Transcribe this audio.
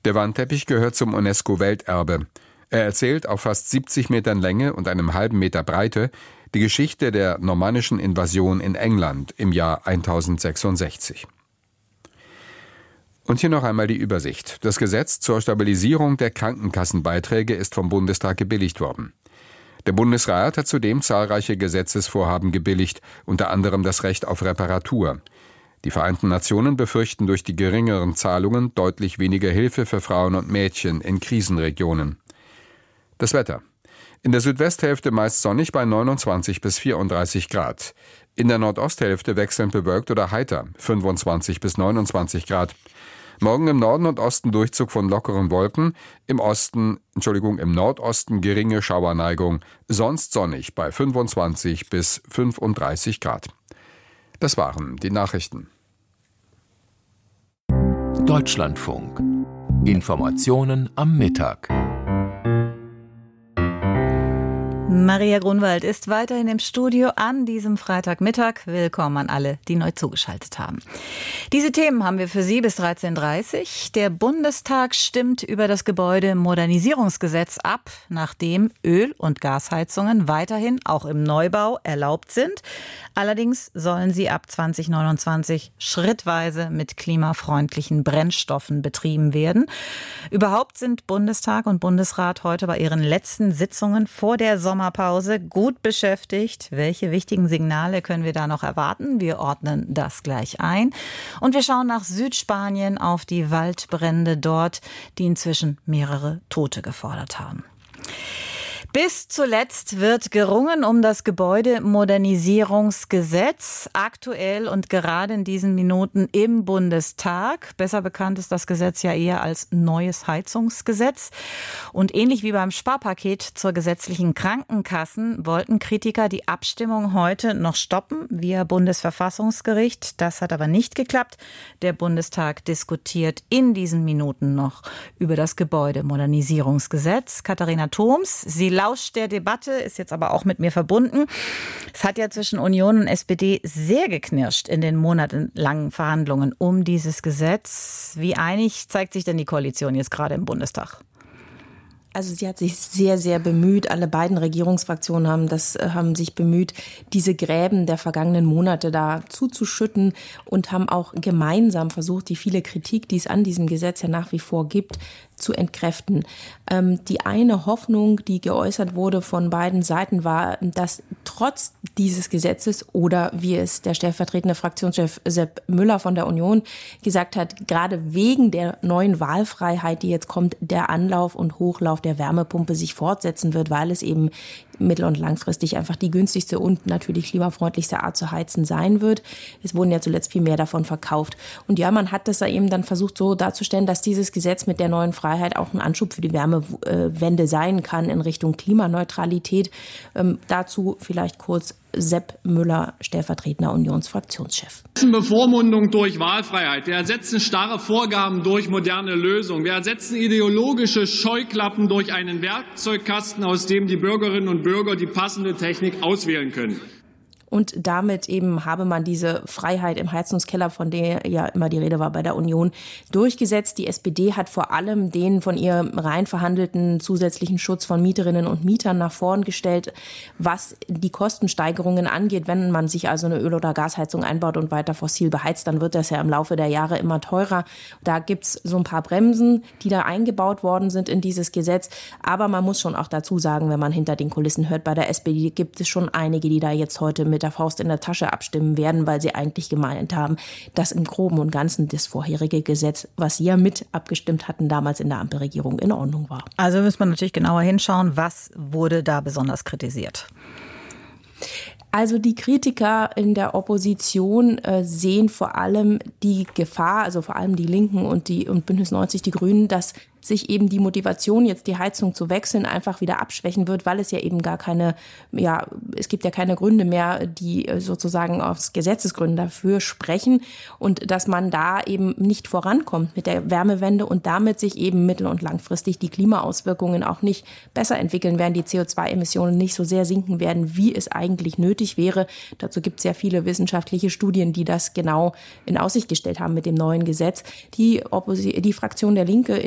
Der Wandteppich gehört zum UNESCO-Welterbe. Er erzählt auf fast 70 Metern Länge und einem halben Meter Breite die Geschichte der normannischen Invasion in England im Jahr 1066. Und hier noch einmal die Übersicht. Das Gesetz zur Stabilisierung der Krankenkassenbeiträge ist vom Bundestag gebilligt worden. Der Bundesrat hat zudem zahlreiche Gesetzesvorhaben gebilligt, unter anderem das Recht auf Reparatur. Die Vereinten Nationen befürchten durch die geringeren Zahlungen deutlich weniger Hilfe für Frauen und Mädchen in Krisenregionen. Das Wetter. In der Südwesthälfte meist sonnig bei 29 bis 34 Grad. In der Nordosthälfte wechselnd bewölkt oder heiter, 25 bis 29 Grad. Morgen im Norden und Osten Durchzug von lockeren Wolken, im Nordosten geringe Schauerneigung, sonst sonnig bei 25 bis 35 Grad. Das waren die Nachrichten. Deutschlandfunk. Informationen am Mittag. Maria Grunwald ist weiterhin im Studio an diesem Freitagmittag. Willkommen an alle, die neu zugeschaltet haben. Diese Themen haben wir für Sie bis 13.30 Uhr. Der Bundestag stimmt über das Gebäudemodernisierungsgesetz ab, nachdem Öl- und Gasheizungen weiterhin auch im Neubau erlaubt sind. Allerdings sollen sie ab 2029 schrittweise mit klimafreundlichen Brennstoffen betrieben werden. Überhaupt sind Bundestag und Bundesrat heute bei ihren letzten Sitzungen vor der Sommerpause gut beschäftigt. Welche wichtigen Signale können wir da noch erwarten? Wir ordnen das gleich ein. Und wir schauen nach Südspanien auf die Waldbrände dort, die inzwischen mehrere Tote gefordert haben. Bis zuletzt wird gerungen um das Gebäudemodernisierungsgesetz, aktuell und gerade in diesen Minuten im Bundestag. Besser bekannt ist das Gesetz ja eher als neues Heizungsgesetz. Und ähnlich wie beim Sparpaket zur gesetzlichen Krankenkassen wollten Kritiker die Abstimmung heute noch stoppen via Bundesverfassungsgericht. Das hat aber nicht geklappt. Der Bundestag diskutiert in diesen Minuten noch über das Gebäudemodernisierungsgesetz. Katharina Thoms, sie lauscht der Debatte, ist jetzt aber auch mit mir verbunden. Es hat ja zwischen Union und SPD sehr geknirscht in den monatelangen Verhandlungen um dieses Gesetz. Wie einig zeigt sich denn die Koalition jetzt gerade im Bundestag? Also sie hat sich sehr, sehr bemüht. Alle beiden Regierungsfraktionen haben sich bemüht, diese Gräben der vergangenen Monate da zuzuschütten und haben auch gemeinsam versucht, die viele Kritik, die es an diesem Gesetz ja nach wie vor gibt, zu entkräften. Die eine Hoffnung, die geäußert wurde von beiden Seiten, war, dass trotz dieses Gesetzes oder wie es der stellvertretende Fraktionschef Sepp Müller von der Union gesagt hat, gerade wegen der neuen Wahlfreiheit, die jetzt kommt, der Anlauf und Hochlauf der Wärmepumpe sich fortsetzen wird, weil es eben mittel- und langfristig einfach die günstigste und natürlich klimafreundlichste Art zu heizen sein wird. Es wurden ja zuletzt viel mehr davon verkauft. Und ja, man hat das da eben dann versucht so darzustellen, dass dieses Gesetz mit der neuen Freiheit auch ein Anschub für die Wärmewende sein kann in Richtung Klimaneutralität. Dazu vielleicht kurz Sepp Müller, stellvertretender Unionsfraktionschef. Bevormundung durch Wahlfreiheit. Wir ersetzen starre Vorgaben durch moderne Lösungen. Wir ersetzen ideologische Scheuklappen durch einen Werkzeugkasten, aus dem die Bürgerinnen und Bürger die passende Technik auswählen können. Und damit eben habe man diese Freiheit im Heizungskeller, von der ja immer die Rede war bei der Union, durchgesetzt. Die SPD hat vor allem den von ihr rein verhandelten zusätzlichen Schutz von Mieterinnen und Mietern nach vorn gestellt, was die Kostensteigerungen angeht. Wenn man sich also eine Öl- oder Gasheizung einbaut und weiter fossil beheizt, dann wird das ja im Laufe der Jahre immer teurer. Da gibt's so ein paar Bremsen, die da eingebaut worden sind in dieses Gesetz. Aber man muss schon auch dazu sagen, wenn man hinter den Kulissen hört, bei der SPD gibt es schon einige, die da jetzt heute mit der Faust in der Tasche abstimmen werden, weil sie eigentlich gemeint haben, dass im Groben und Ganzen das vorherige Gesetz, was sie ja mit abgestimmt hatten, damals in der Ampelregierung in Ordnung war. Also müssen wir natürlich genauer hinschauen, was wurde da besonders kritisiert? Also die Kritiker in der Opposition sehen vor allem die Gefahr, also vor allem die Linken und Bündnis 90, die Grünen, dass sich eben die Motivation, jetzt die Heizung zu wechseln, einfach wieder abschwächen wird, weil es ja eben es gibt ja keine Gründe mehr, die sozusagen aus Gesetzesgründen dafür sprechen und dass man da eben nicht vorankommt mit der Wärmewende und damit sich eben mittel- und langfristig die Klimaauswirkungen auch nicht besser entwickeln werden, die CO2-Emissionen nicht so sehr sinken werden, wie es eigentlich nötig wäre. Dazu gibt es ja viele wissenschaftliche Studien, die das genau in Aussicht gestellt haben mit dem neuen Gesetz. Die Fraktion der Linke